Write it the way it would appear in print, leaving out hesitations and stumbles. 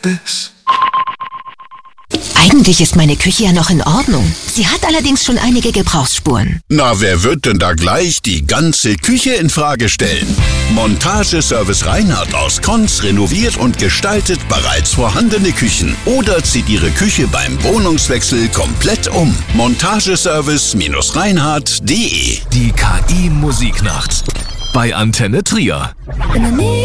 this. Eigentlich ist meine Küche ja noch in Ordnung. Sie hat allerdings schon einige Gebrauchsspuren. Na, wer wird denn da gleich die ganze Küche in Frage stellen? Montageservice Reinhardt aus Konz renoviert und gestaltet bereits vorhandene Küchen oder zieht Ihre Küche beim Wohnungswechsel komplett um. Montageservice-reinhardt.de. Die KI Musiknacht bei Antenne Trier.